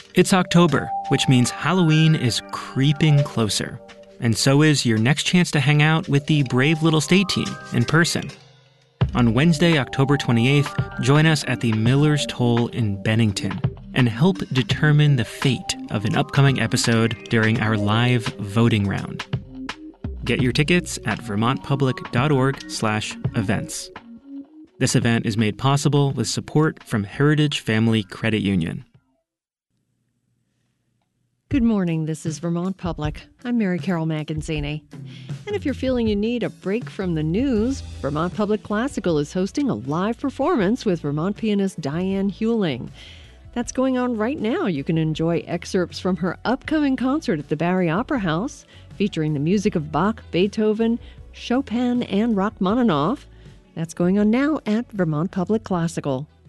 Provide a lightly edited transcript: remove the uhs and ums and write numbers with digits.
It's October, which means Halloween is creeping closer. And so is your next chance to hang out with the Brave Little State team in person. On Wednesday, October 28th, join us at the Miller's Toll in Bennington and help determine the fate of an upcoming episode during our live voting round. Get your tickets at vermontpublic.org/events. This event is made possible with support from Heritage Family Credit Union. Good morning, this is Vermont Public. I'm Mary Carol Maganzini. And if you're feeling you need a break from the news, Vermont Public Classical is hosting a live performance with Vermont pianist Diane Hewling. That's going on right now. You can enjoy excerpts from her upcoming concert at the Barry Opera House, featuring the music of Bach, Beethoven, Chopin, and Rachmaninoff. That's going on now at Vermont Public Classical.